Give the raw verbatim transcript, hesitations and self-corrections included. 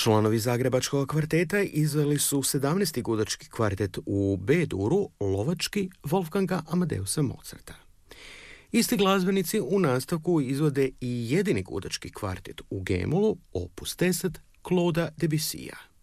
Članovi Zagrebačkog kvarteta izveli su sedamnaesti gudački kvartet u B-duru, Lovački, Wolfganga Amadeusa Mozarta. Isti glazbenici u nastavku izvode i jedini gudački kvartet u G-molu, opus deset, Clauda Debussya.